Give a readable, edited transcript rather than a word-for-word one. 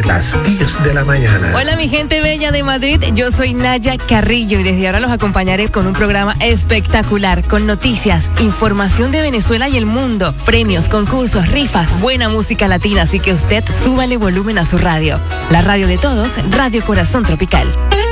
las 10 de la mañana. Hola mi gente bella de Madrid, yo soy Naya Carrillo y desde ahora los acompañaré con un programa espectacular, con noticias, información de Venezuela y el mundo, premios, concursos, rifas, buena música latina, así que usted súbale volumen a su radio. La radio de todos, Radio Corazón Tropical.